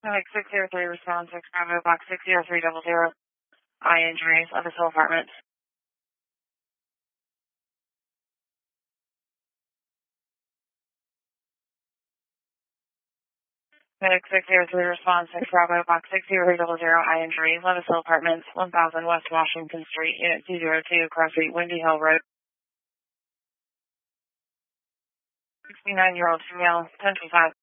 Like 603 response, 6 Bravo, box 60300. Eye injuries, Levis Hill Apartments. Medic 603 response, 6 Bravo, box 60300. Eye injury, Levis Hill Apartments, 1000 West Washington Street, Unit 202, Cross Street, Windy Hill Road. 69-year-old female, 10 to 5.